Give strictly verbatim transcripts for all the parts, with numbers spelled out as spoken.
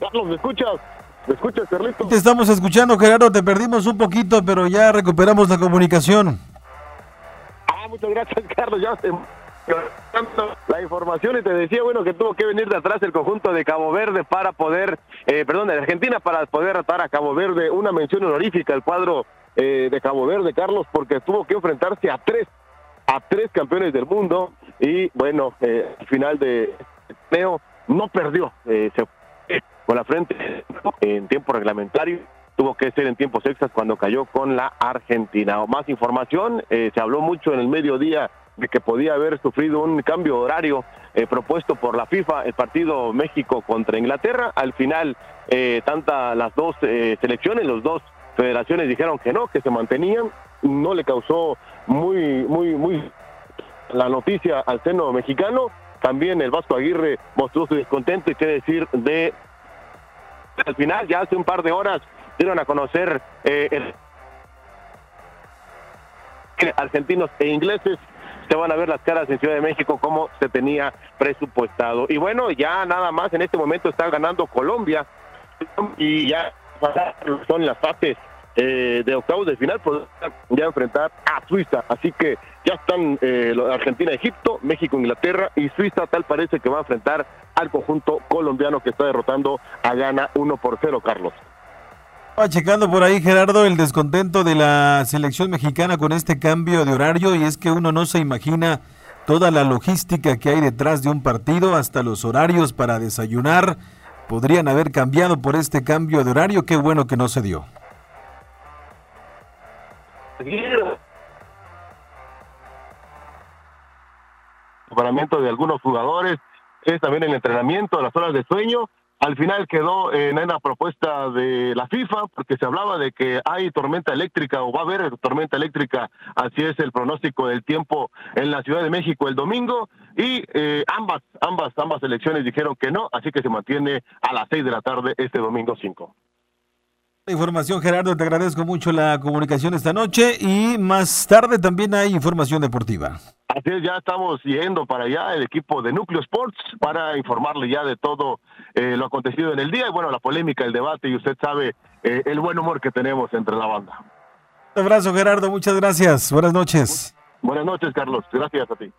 Carlos, ¿me escuchas? ¿Me escuchas, Carlito? Te estamos escuchando, Gerardo, te perdimos un poquito, pero ya recuperamos la comunicación. Ah, muchas gracias, Carlos, ya se... la información y te decía, bueno, que tuvo que venir de atrás el conjunto de Cabo Verde para poder, eh, perdón, de Argentina para poder atar a Cabo Verde, una mención honorífica al cuadro eh, de Cabo Verde, Carlos, porque tuvo que enfrentarse a tres, a tres campeones del mundo y bueno, eh, al final de torneo no perdió, eh, se fue con la frente en tiempo reglamentario, tuvo que ser en tiempos extras cuando cayó con la Argentina. Más información, eh, se habló mucho en el mediodía de que podía haber sufrido un cambio horario eh, propuesto por la FIFA, el partido México contra Inglaterra. Al final, eh, tanta las dos eh, selecciones, los dos federaciones dijeron que no, que se mantenían. No le causó muy, muy, muy la noticia al seno mexicano. También el Vasco Aguirre mostró su descontento y qué decir de... Al final, ya hace un par de horas, dieron a conocer eh, el... argentinos e ingleses. Se van a ver las caras en Ciudad de México como se tenía presupuestado. Y bueno, ya nada más en este momento está ganando Colombia y ya son las fases eh, de octavos de final, pues ya enfrentar a Suiza. Así que ya están eh, Argentina, Egipto, México, Inglaterra y Suiza. Tal parece que va a enfrentar al conjunto colombiano que está derrotando a Ghana uno por cero, Carlos. Estaba checando por ahí, Gerardo, el descontento de la selección mexicana con este cambio de horario, y es que uno no se imagina toda la logística que hay detrás de un partido, hasta los horarios para desayunar podrían haber cambiado por este cambio de horario. Qué bueno que no se dio. Preparamiento de algunos jugadores, es también el entrenamiento, las horas de sueño. Al final quedó en la propuesta de la FIFA, porque se hablaba de que hay tormenta eléctrica o va a haber tormenta eléctrica, así es el pronóstico del tiempo en la Ciudad de México el domingo, y eh, ambas, ambas, ambas elecciones dijeron que no, así que se mantiene a las seis de la tarde este domingo cinco. La información, Gerardo, te agradezco mucho la comunicación esta noche, y más tarde también hay información deportiva. Así es, ya estamos yendo para allá, el equipo de Núcleo Sports, para informarle ya de todo eh, lo acontecido en el día, y bueno, la polémica, el debate, y usted sabe eh, el buen humor que tenemos entre la banda. Un abrazo, Gerardo, muchas gracias, buenas noches. Buenas noches, Carlos, gracias a ti.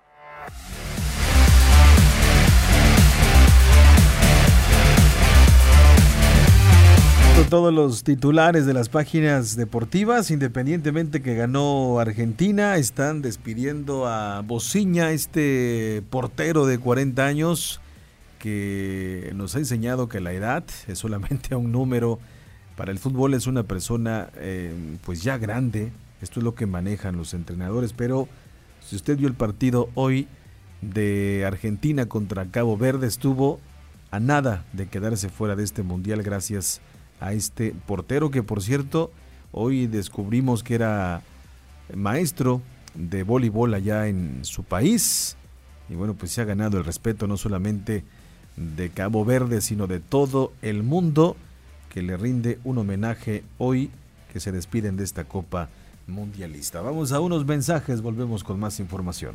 Todos los titulares de las páginas deportivas, independientemente que ganó Argentina, están despidiendo a Bociña, este portero de cuarenta años que nos ha enseñado que la edad es solamente un número. Para el fútbol es una persona eh, pues ya grande, esto es lo que manejan los entrenadores, pero si usted vio el partido hoy de Argentina contra Cabo Verde, estuvo a nada de quedarse fuera de este mundial gracias a este portero, que por cierto hoy descubrimos que era maestro de voleibol allá en su país, y bueno, pues se ha ganado el respeto no solamente de Cabo Verde, sino de todo el mundo, que le rinde un homenaje hoy que se despiden de esta Copa Mundialista. Vamos a unos mensajes, volvemos con más información.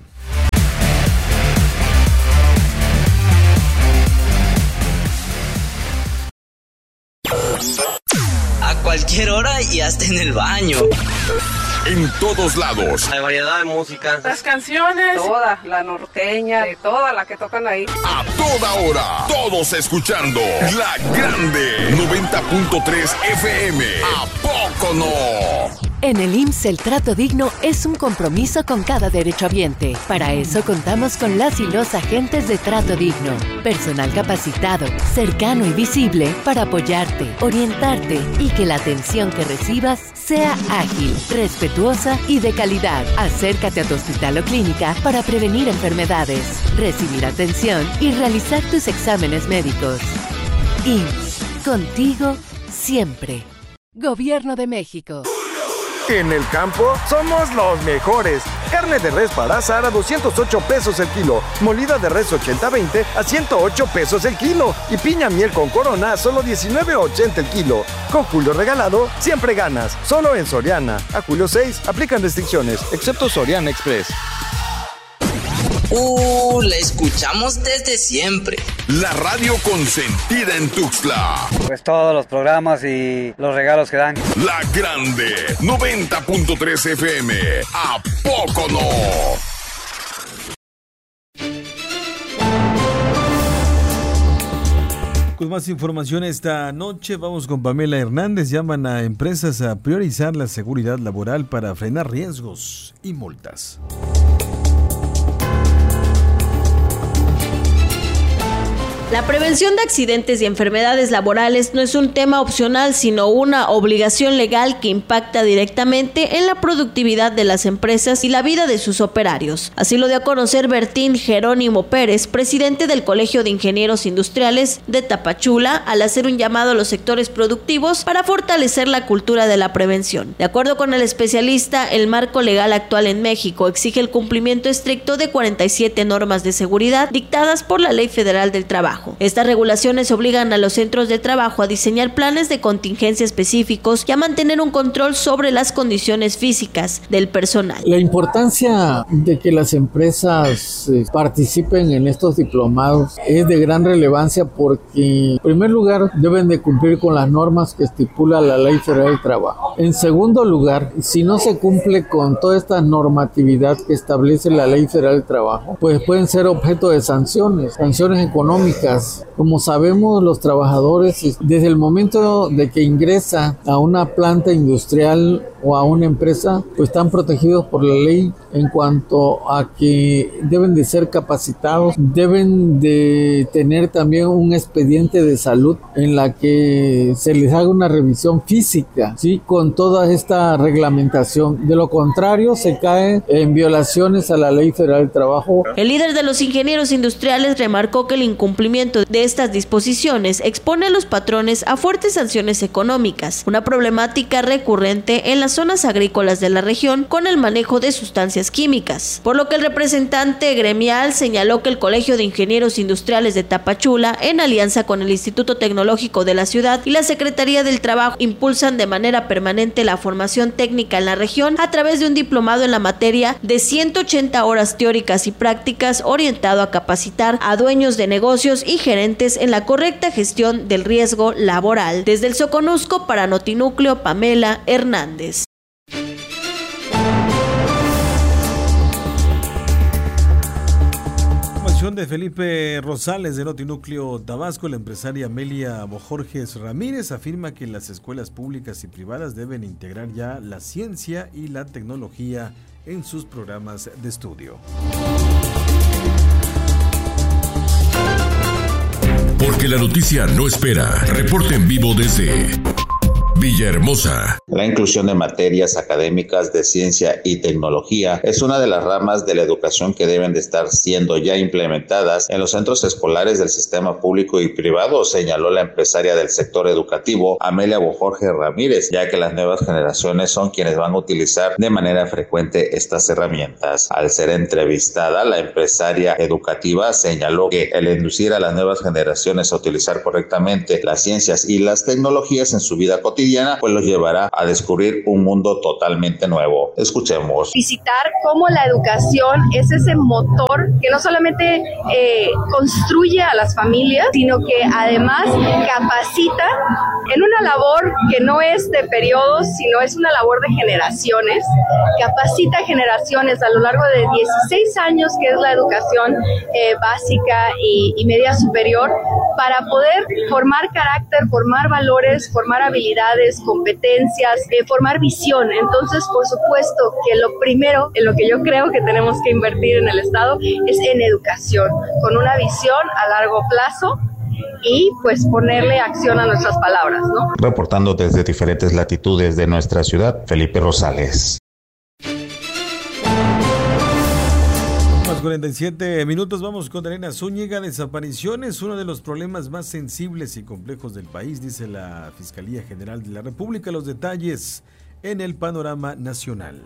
A cualquier hora y hasta en el baño. En todos lados. Hay variedad de música. Las canciones. Toda, la norteña, de toda la que tocan ahí. A toda hora. Todos escuchando La Grande noventa punto tres F M. ¿A poco no? En el I M S S el trato digno es un compromiso con cada derechohabiente. Para eso contamos con las y los agentes de Trato Digno. Personal capacitado, cercano y visible para apoyarte, orientarte y que la atención que recibas sea ágil, respetuosa y de calidad. Acércate a tu hospital o clínica para prevenir enfermedades, recibir atención y realizar tus exámenes médicos. I M S S, contigo siempre. Gobierno de México. En el campo somos los mejores. Carne de res para asar a doscientos ocho pesos el kilo. Molida de res ochenta veinte a ciento ocho pesos el kilo. Y piña miel con corona a solo diecinueve ochenta el kilo. Con Julio regalado, siempre ganas. Solo en Soriana. A julio seis, aplican restricciones, excepto Soriana Express. Uh, la escuchamos desde siempre. La radio consentida en Tuxtla. Pues todos los programas y los regalos que dan. La Grande, noventa punto tres F M. ¿A poco no? Con más información esta noche vamos con Pamela Hernández. Llaman a empresas a priorizar la seguridad laboral para frenar riesgos y multas. La prevención de accidentes y enfermedades laborales no es un tema opcional, sino una obligación legal que impacta directamente en la productividad de las empresas y la vida de sus operarios. Así lo dio a conocer Bertín Jerónimo Pérez, presidente del Colegio de Ingenieros Industriales de Tapachula, al hacer un llamado a los sectores productivos para fortalecer la cultura de la prevención. De acuerdo con el especialista, el marco legal actual en México exige el cumplimiento estricto de cuarenta y siete normas de seguridad dictadas por la Ley Federal del Trabajo. Estas regulaciones obligan a los centros de trabajo a diseñar planes de contingencia específicos y a mantener un control sobre las condiciones físicas del personal. La importancia de que las empresas eh, participen en estos diplomados es de gran relevancia porque, en primer lugar, deben de cumplir con las normas que estipula la Ley Federal del Trabajo. En segundo lugar, si no se cumple con toda esta normatividad que establece la Ley Federal del Trabajo, pues pueden ser objeto de sanciones, sanciones económicas. Como sabemos, los trabajadores, desde el momento de que ingresa a una planta industrial o a una empresa, pues están protegidos por la ley en cuanto a que deben de ser capacitados, deben de tener también un expediente de salud en la que se les haga una revisión física, ¿sí? Con toda esta reglamentación. De lo contrario, se cae en violaciones a la Ley Federal del Trabajo. El líder de los ingenieros industriales remarcó que el incumplimiento de estas disposiciones expone a los patrones a fuertes sanciones económicas, una problemática recurrente en las zonas agrícolas de la región con el manejo de sustancias químicas, por lo que el representante gremial señaló que el Colegio de Ingenieros Industriales de Tapachula, en alianza con el Instituto Tecnológico de la ciudad y la Secretaría del Trabajo, impulsan de manera permanente la formación técnica en la región a través de un diplomado en la materia de ciento ochenta horas teóricas y prácticas orientado a capacitar a dueños de negocios y gerentes en la correcta gestión del riesgo laboral. Desde el Soconusco, para Notinúcleo, Pamela Hernández. De Felipe Rosales de Notinúcleo Tabasco, la empresaria Amelia Bojorges Ramírez afirma que las escuelas públicas y privadas deben integrar ya la ciencia y la tecnología en sus programas de estudio. Porque la noticia no espera. Reporte en vivo desde Villahermosa. La inclusión de materias académicas de ciencia y tecnología es una de las ramas de la educación que deben de estar siendo ya implementadas en los centros escolares del sistema público y privado, señaló la empresaria del sector educativo Amelia Bojorges Ramírez, ya que las nuevas generaciones son quienes van a utilizar de manera frecuente estas herramientas. Al ser entrevistada, la empresaria educativa señaló que el inducir a las nuevas generaciones a utilizar correctamente las ciencias y las tecnologías en su vida cotidiana pues los llevará a descubrir un mundo totalmente nuevo. Escuchemos. Visitar cómo la educación es ese motor que no solamente eh, construye a las familias, sino que además capacita en una labor que no es de periodos, sino es una labor de generaciones. Capacita generaciones a lo largo de dieciséis años, que es la educación eh, básica y, y media superior, para poder formar carácter, formar valores, formar habilidades, competencias, eh, formar visión. Entonces, por supuesto que lo primero en lo que yo creo que tenemos que invertir en el Estado es en educación, con una visión a largo plazo y pues ponerle acción a nuestras palabras, ¿no? Reportando desde diferentes latitudes de nuestra ciudad, Felipe Rosales. cuarenta y siete minutos, vamos con Elena Zúñiga. Desapariciones, uno de los problemas más sensibles y complejos del país, dice la Fiscalía General de la República. Los detalles en el panorama nacional.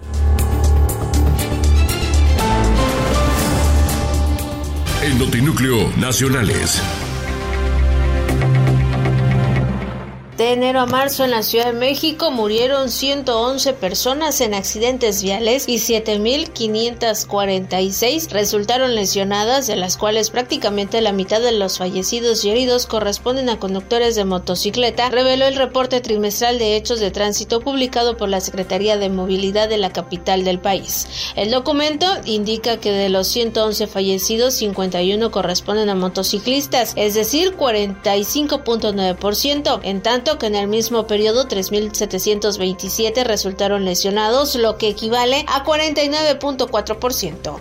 En Notinúcleo Nacionales. Te De enero a marzo en la Ciudad de México murieron ciento once personas en accidentes viales y siete mil quinientas cuarenta y seis resultaron lesionadas, de las cuales prácticamente la mitad de los fallecidos y heridos corresponden a conductores de motocicleta, reveló el reporte trimestral de hechos de tránsito publicado por la Secretaría de Movilidad de la capital del país. El documento indica que de los ciento once fallecidos, cincuenta y uno corresponden a motociclistas, es decir, cuarenta y cinco punto nueve por ciento, en tanto que en el mismo periodo tres mil setecientos veintisiete resultaron lesionados, lo que equivale a cuarenta y nueve punto cuatro por ciento.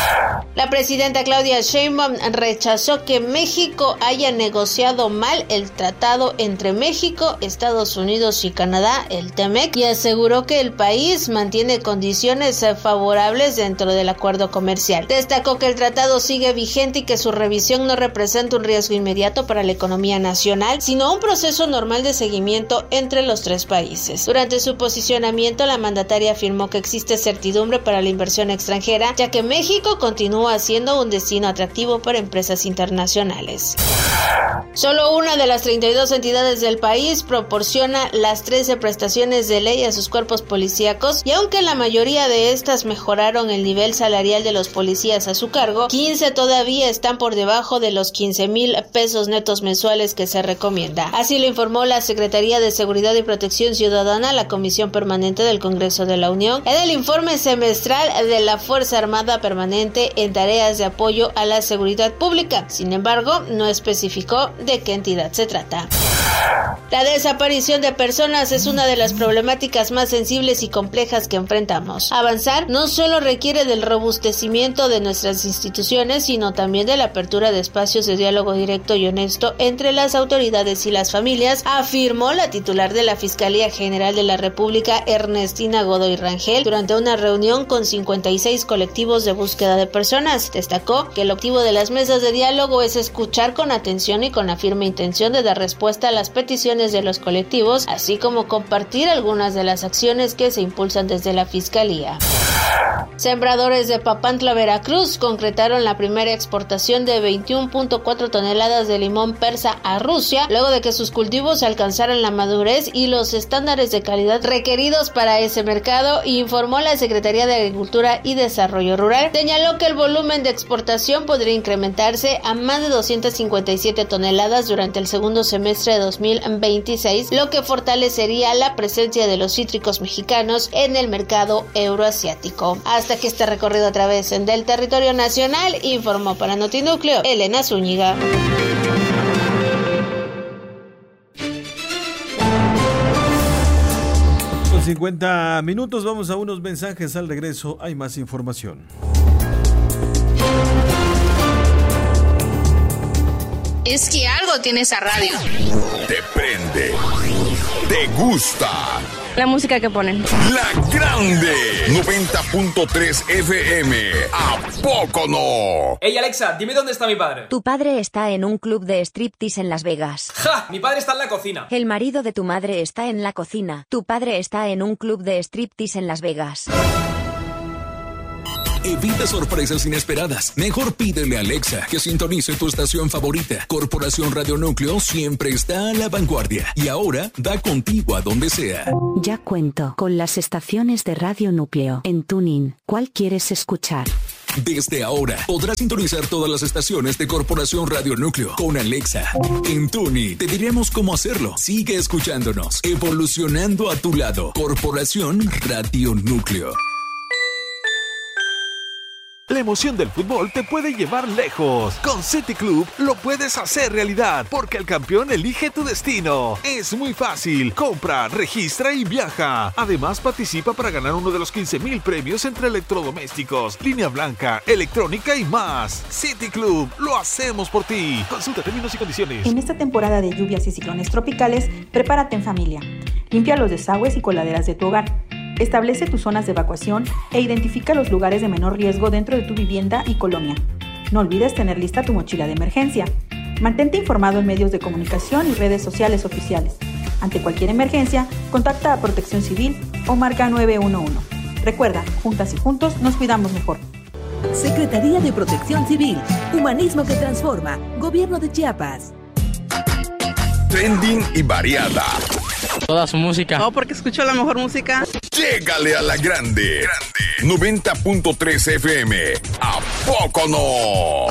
La presidenta Claudia Sheinbaum rechazó que México haya negociado mal el tratado entre México, Estados Unidos y Canadá, el TEMEC, y aseguró que el país mantiene condiciones favorables dentro del acuerdo comercial. Destacó que el tratado sigue vigente y que su revisión no representa un riesgo inmediato para la economía nacional, sino un proceso normal de seguimiento entre los tres países. Durante su posicionamiento, la mandataria afirmó que existe certidumbre para la inversión extranjera, ya que México continúa siendo un destino atractivo para empresas internacionales. Solo una de las treinta y dos entidades del país proporciona las trece prestaciones de ley a sus cuerpos policíacos, y aunque la mayoría de estas mejoraron el nivel salarial de los policías a su cargo, quince todavía están por debajo de los quince mil pesos netos mensuales que se recomienda. Así lo informó la Secretaría de Seguridad y Protección Ciudadana, la Comisión Permanente del Congreso de la Unión, en el informe semestral de la Fuerza Armada Permanente en tareas de apoyo a la seguridad pública. Sin embargo, no especificó de qué entidad se trata. La desaparición de personas es una de las problemáticas más sensibles y complejas que enfrentamos. Avanzar no solo requiere del robustecimiento de nuestras instituciones, sino también de la apertura de espacios de diálogo directo y honesto entre las autoridades y las familias, afirmó la titular de la Fiscalía General de la República, Ernestina Godoy Rangel, durante una reunión con cincuenta y seis colectivos de búsqueda de personas. Destacó que el objetivo de las mesas de diálogo es escuchar con atención y con la firme intención de dar respuesta a las peticiones de los colectivos, así como compartir algunas de las acciones que se impulsan desde la Fiscalía. Sembradores de Papantla, Veracruz, concretaron la primera exportación de veintiuno punto cuatro toneladas de limón persa a Rusia, luego de que sus cultivos alcanzaran la madurez y los estándares de calidad requeridos para ese mercado, informó la Secretaría de Agricultura y Desarrollo Rural. Señaló que el volumen de exportación podría incrementarse a más de doscientas cincuenta y siete toneladas durante el segundo semestre de dos mil veintiséis, lo que fortalecería la presencia de los cítricos mexicanos en el mercado euroasiático. Hasta que este recorrido a través del territorio nacional, informó para Notinúcleo Elena Zúñiga. Con cincuenta minutos vamos a unos mensajes. Al regreso hay más información. Es que algo tiene esa radio. Te prende. Te gusta. La música que ponen. La Grande. noventa punto tres F M. ¿A poco no? Ey, Alexa, dime dónde está mi padre. Tu padre está en un club de striptease en Las Vegas. ¡Ja! Mi padre está en la cocina. El marido de tu madre está en la cocina. Tu padre está en un club de striptease en Las Vegas. Evita sorpresas inesperadas. Mejor pídele a Alexa que sintonice tu estación favorita. Corporación Radio Núcleo siempre está a la vanguardia y ahora da contigo a donde sea. Ya cuento con las estaciones de Radio Núcleo en TuneIn. ¿Cuál quieres escuchar? Desde ahora podrás sintonizar todas las estaciones de Corporación Radio Núcleo con Alexa. En TuneIn te diremos cómo hacerlo. Sigue escuchándonos, evolucionando a tu lado. Corporación Radio Núcleo. La emoción del fútbol te puede llevar lejos. Con City Club lo puedes hacer realidad, porque el campeón elige tu destino. Es muy fácil. Compra, registra y viaja. Además, participa para ganar uno de los quince mil premios entre electrodomésticos, línea blanca, electrónica y más. City Club, lo hacemos por ti. Consulta términos y condiciones. En esta temporada de lluvias y ciclones tropicales, prepárate en familia. Limpia los desagües y coladeras de tu hogar. Establece tus zonas de evacuación e identifica los lugares de menor riesgo dentro de tu vivienda y colonia. No olvides tener lista tu mochila de emergencia. Mantente informado en medios de comunicación y redes sociales oficiales. Ante cualquier emergencia, contacta a Protección Civil o marca nueve uno uno. Recuerda, juntas y juntos nos cuidamos mejor. Secretaría de Protección Civil. Humanismo que transforma. Gobierno de Chiapas. trending y variada. Toda su música. No, porque escucho la mejor música. Llégale a la grande. Grande. noventa punto tres F M. ¿A poco no?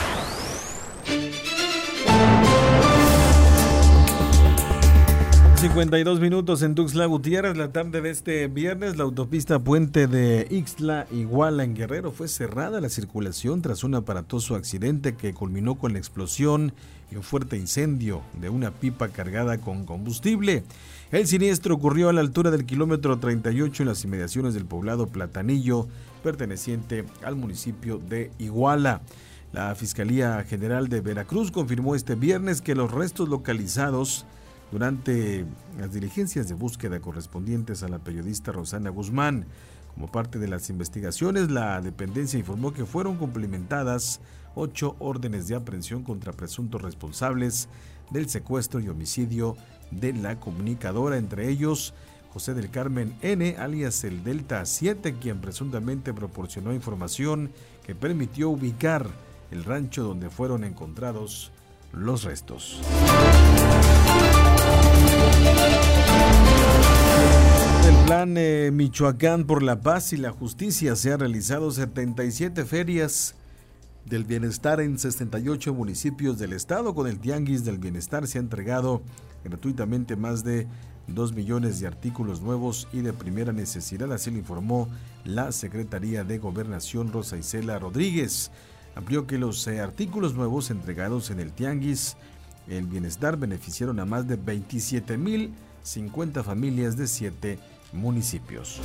cincuenta y dos minutos en Tuxtla Gutiérrez. La tarde de este viernes, la autopista Puente de Ixtla Iguala en Guerrero fue cerrada a la circulación tras un aparatoso accidente que culminó con la explosión y un fuerte incendio de una pipa cargada con combustible. El siniestro ocurrió a la altura del kilómetro treinta y ocho en las inmediaciones del poblado Platanillo, perteneciente al municipio de Iguala. La Fiscalía General de Veracruz confirmó este viernes que los restos localizados durante las diligencias de búsqueda correspondientes a la periodista Rosana Guzmán. Como parte de las investigaciones, la dependencia informó que fueron cumplimentadas ocho órdenes de aprehensión contra presuntos responsables del secuestro y homicidio de la comunicadora, entre ellos José del Carmen N., alias el Delta siete, quien presuntamente proporcionó información que permitió ubicar el rancho donde fueron encontrados los restos. El plan eh, Michoacán por la Paz y la Justicia se ha realizado setenta y siete ferias del bienestar en sesenta y ocho municipios del estado. Con el Tianguis del Bienestar se ha entregado gratuitamente más de dos millones de artículos nuevos y de primera necesidad, así lo informó la Secretaría de Gobernación Rosa Isela Rodríguez. Amplió que los eh, artículos nuevos entregados en el Tianguis el Bienestar beneficiaron a más de veintisiete mil cincuenta familias de siete municipios.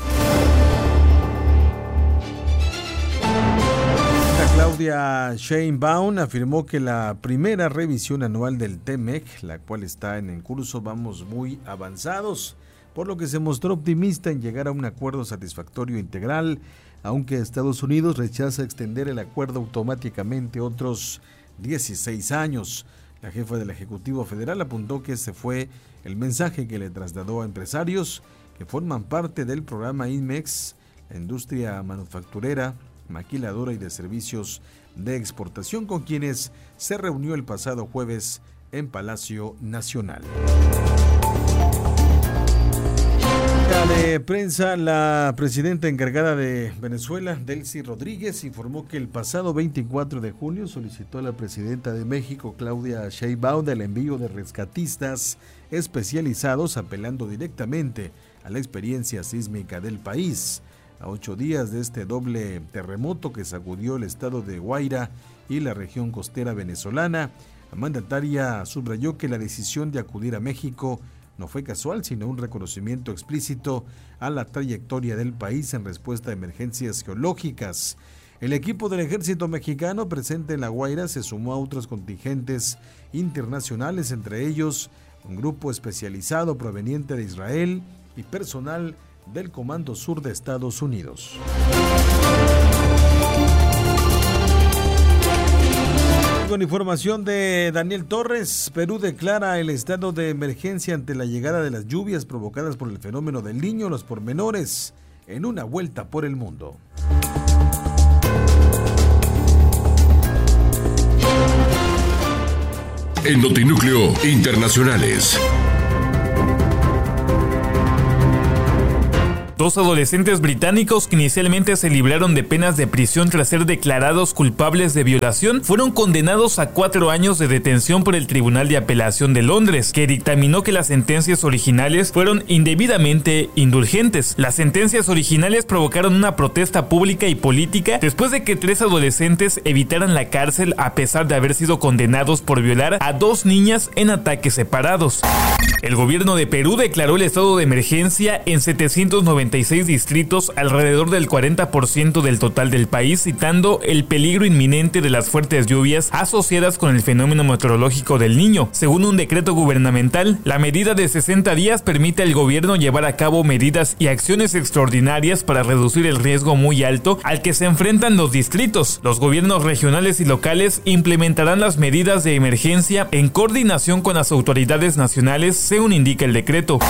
Claudia Sheinbaum afirmó que la primera revisión anual del T M E C, la cual está en curso, vamos muy avanzados, por lo que se mostró optimista en llegar a un acuerdo satisfactorio e integral, aunque Estados Unidos rechaza extender el acuerdo automáticamente otros dieciséis años. La jefa del Ejecutivo Federal apuntó que ese fue el mensaje que le trasladó a empresarios que forman parte del programa INMEX, la industria manufacturera, maquiladora y de servicios de exportación, con quienes se reunió el pasado jueves en Palacio Nacional. De prensa, la presidenta encargada de Venezuela, Delcy Rodríguez, informó que el pasado veinticuatro de junio solicitó a la presidenta de México, Claudia Sheinbaum, el envío de rescatistas especializados, apelando directamente a la experiencia sísmica del país. A ocho días de este doble terremoto que sacudió el estado de Guaira y la región costera venezolana, la mandataria subrayó que la decisión de acudir a México no fue casual, sino un reconocimiento explícito a la trayectoria del país en respuesta a emergencias geológicas. El equipo del ejército mexicano presente en La Guaira se sumó a otros contingentes internacionales, entre ellos un grupo especializado proveniente de Israel y personal del Comando Sur de Estados Unidos. Con información de Daniel Torres, Perú declara el estado de emergencia ante la llegada de las lluvias provocadas por el fenómeno del Niño. Los pormenores en una vuelta por el mundo. En Notinúcleo Internacionales. Dos adolescentes británicos que inicialmente se libraron de penas de prisión tras ser declarados culpables de violación fueron condenados a cuatro años de detención por el Tribunal de Apelación de Londres, que dictaminó que las sentencias originales fueron indebidamente indulgentes. Las sentencias originales provocaron una protesta pública y política después de que tres adolescentes evitaran la cárcel a pesar de haber sido condenados por violar a dos niñas en ataques separados. El gobierno de Perú declaró el estado de emergencia en setecientos noventa y seis distritos, alrededor del cuarenta por ciento del total del país, citando el peligro inminente de las fuertes lluvias asociadas con el fenómeno meteorológico del Niño. Según un decreto gubernamental, la medida de sesenta días permite al gobierno llevar a cabo medidas y acciones extraordinarias para reducir el riesgo muy alto al que se enfrentan los distritos. Los gobiernos regionales y locales implementarán las medidas de emergencia en coordinación con las autoridades nacionales, según indica el decreto.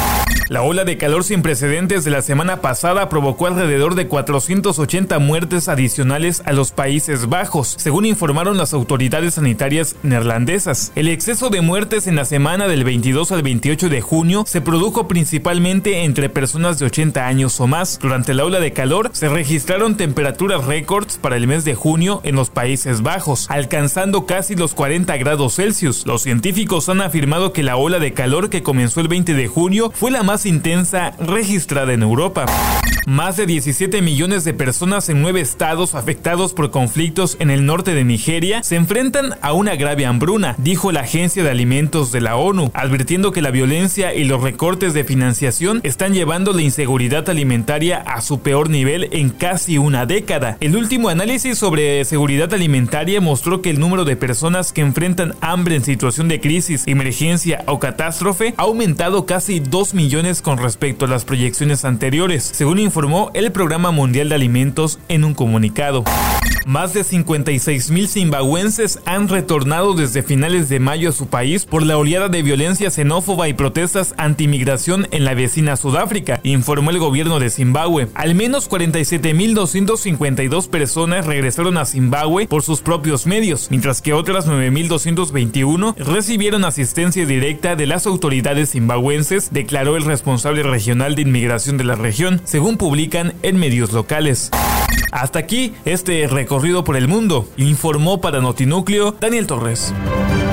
La ola de calor sin precedentes de la semana pasada provocó alrededor de cuatrocientas ochenta muertes adicionales a los Países Bajos, según informaron las autoridades sanitarias neerlandesas. El exceso de muertes en la semana del veintidós al veintiocho de junio se produjo principalmente entre personas de ochenta años o más. Durante la ola de calor se registraron temperaturas récords para el mes de junio en los Países Bajos, alcanzando casi los cuarenta grados Celsius. Los científicos han afirmado que la ola de calor que comenzó el veinte de junio fue la más intensa registrada en Europa. Más de diecisiete millones de personas en nueve estados afectados por conflictos en el norte de Nigeria se enfrentan a una grave hambruna, dijo la Agencia de Alimentos de la ONU, advirtiendo que la violencia y los recortes de financiación están llevando la inseguridad alimentaria a su peor nivel en casi una década. El último análisis sobre seguridad alimentaria mostró que el número de personas que enfrentan hambre en situación de crisis, emergencia o catástrofe ha aumentado casi dos millones con respecto a las proyecciones anteriores, según informó el Programa Mundial de Alimentos en un comunicado. Más de cincuenta y seis mil zimbabuenses han retornado desde finales de mayo a su país por la oleada de violencia xenófoba y protestas antimigración en la vecina Sudáfrica, informó el gobierno de Zimbabue. Al menos cuarenta y siete mil doscientas cincuenta y dos personas regresaron a Zimbabue por sus propios medios, mientras que otras nueve mil doscientos veintiuno recibieron asistencia directa de las autoridades zimbabuenses, declaró el responsable regional de inmigración de la región, según publican en medios locales. Hasta aquí este recorrido por el mundo, informó para Notinúcleo Daniel Torres.